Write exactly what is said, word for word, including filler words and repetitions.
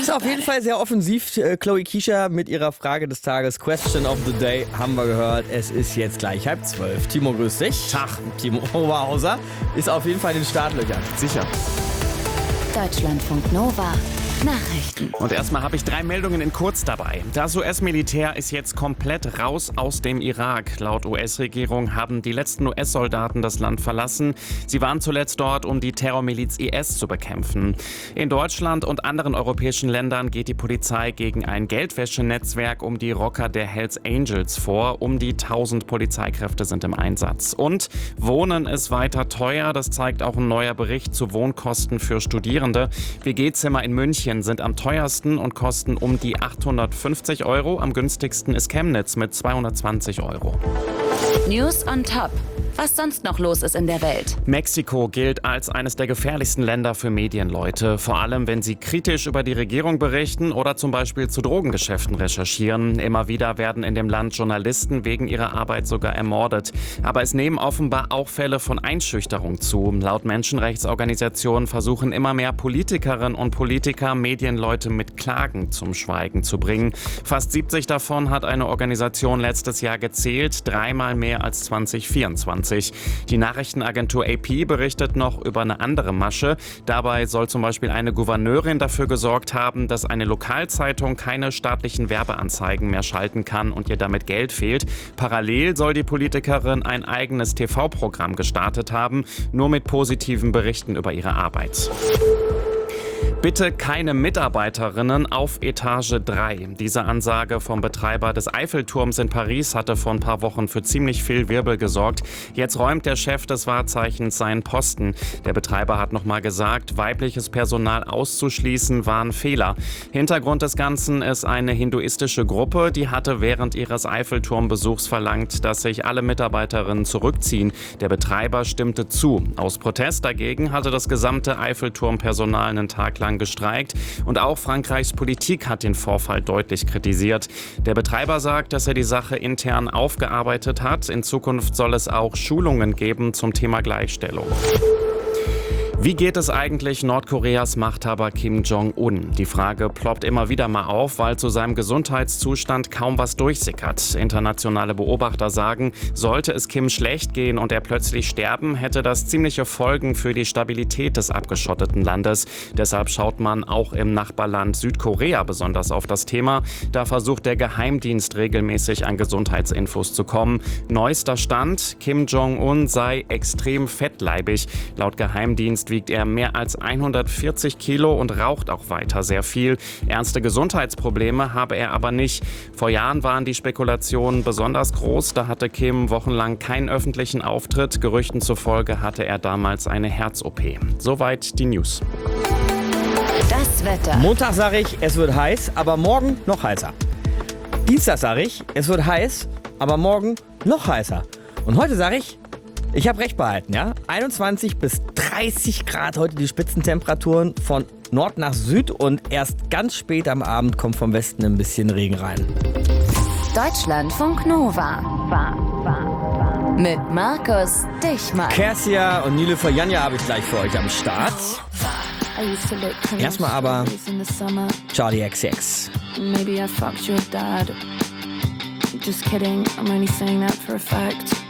ist auf jeden Fall sehr offensiv. Äh, Chloe Kiescher mit ihrer Frage des Tages. Question of the Day haben wir gehört. Es ist jetzt gleich halb zwölf. Timo, grüß dich. Tag. Timo Oberhauser ist auf jeden Fall in den Startlöchern. Sicher. Deutschlandfunk Nova. Nachrichten. Und erstmal habe ich drei Meldungen in kurz dabei. Das U S-Militär ist jetzt komplett raus aus dem Irak. Laut U S-Regierung haben die letzten U S-Soldaten das Land verlassen. Sie waren zuletzt dort, um die Terrormiliz I S zu bekämpfen. In Deutschland und anderen europäischen Ländern geht die Polizei gegen ein Geldwäschenetzwerk um die Rocker der Hells Angels vor. Um die tausend Polizeikräfte sind im Einsatz. Und Wohnen ist weiter teuer. Das zeigt auch ein neuer Bericht zu Wohnkosten für Studierende. W G-Zimmer in München sind am teuersten und kosten um die achthundertfünfzig Euro. Am günstigsten ist Chemnitz mit zweihundertzwanzig Euro. News on Top. Was sonst noch los ist in der Welt. Mexiko gilt als eines der gefährlichsten Länder für Medienleute. Vor allem, wenn sie kritisch über die Regierung berichten oder zum Beispiel zu Drogengeschäften recherchieren. Immer wieder werden in dem Land Journalisten wegen ihrer Arbeit sogar ermordet. Aber es nehmen offenbar auch Fälle von Einschüchterung zu. Laut Menschenrechtsorganisationen versuchen immer mehr Politikerinnen und Politiker, Medienleute mit Klagen zum Schweigen zu bringen. Fast siebzig davon hat eine Organisation letztes Jahr gezählt, dreimal mehr als zwanzig vierundzwanzig. Die Nachrichtenagentur A P berichtet noch über eine andere Masche. Dabei soll zum Beispiel eine Gouverneurin dafür gesorgt haben, dass eine Lokalzeitung keine staatlichen Werbeanzeigen mehr schalten kann und ihr damit Geld fehlt. Parallel soll die Politikerin ein eigenes T V-Programm gestartet haben, nur mit positiven Berichten über ihre Arbeit. Bitte keine Mitarbeiterinnen auf Etage drei. Diese Ansage vom Betreiber des Eiffelturms in Paris hatte vor ein paar Wochen für ziemlich viel Wirbel gesorgt. Jetzt räumt der Chef des Wahrzeichens seinen Posten. Der Betreiber hat nochmal gesagt, weibliches Personal auszuschließen war ein Fehler. Hintergrund des Ganzen ist eine hinduistische Gruppe, die hatte während ihres Eiffelturmbesuchs verlangt, dass sich alle Mitarbeiterinnen zurückziehen. Der Betreiber stimmte zu. Aus Protest dagegen hatte das gesamte Eiffelturmpersonal einen Tag lang gestreikt und auch Frankreichs Politik hat den Vorfall deutlich kritisiert. Der Betreiber sagt, dass er die Sache intern aufgearbeitet hat. In Zukunft soll es auch Schulungen geben zum Thema Gleichstellung. Wie geht es eigentlich Nordkoreas Machthaber Kim Jong-un? Die Frage ploppt immer wieder mal auf, weil zu seinem Gesundheitszustand kaum was durchsickert. Internationale Beobachter sagen, sollte es Kim schlecht gehen und er plötzlich sterben, hätte das ziemliche Folgen für die Stabilität des abgeschotteten Landes. Deshalb schaut man auch im Nachbarland Südkorea besonders auf das Thema. Da versucht der Geheimdienst regelmäßig an Gesundheitsinfos zu kommen. Neuester Stand, Kim Jong-un sei extrem fettleibig. Laut Geheimdienst wiegt er mehr als hundertvierzig Kilo und raucht auch weiter sehr viel. Ernste Gesundheitsprobleme habe er aber nicht. Vor Jahren waren die Spekulationen besonders groß. Da hatte Kim wochenlang keinen öffentlichen Auftritt. Gerüchten zufolge hatte er damals eine Herz-O P. Soweit die News. Das Wetter. Montag sage ich, es wird heiß, aber morgen noch heißer. Dienstag sage ich, es wird heiß, aber morgen noch heißer. Und heute sage ich, ich habe recht behalten, ja? einundzwanzig bis dreißig Grad heute die Spitzentemperaturen von Nord nach Süd und erst ganz spät am Abend kommt vom Westen ein bisschen Regen rein. Deutschlandfunk Nova. Mit Markus Dichmann. Kersia und Niloufer Janja habe ich gleich für euch am Start. Erstmal aber Charli X C X. Maybe I fucked your dad. Just kidding, I'm only saying that for a fact.